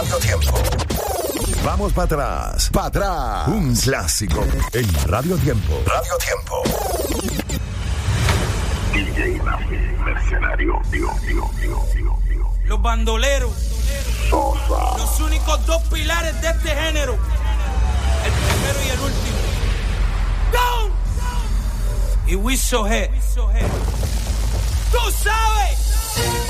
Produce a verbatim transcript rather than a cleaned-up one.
Radio Tiempo. Vamos para atrás, para atrás. Un clásico en Radio Tiempo. Radio Tiempo. D J Nafi, mercenario, digo, digo, digo, digo, digo. Los bandoleros. Sosa. Los únicos dos pilares de este género. El primero y el último. Down. Y We So Head. Tú sabes.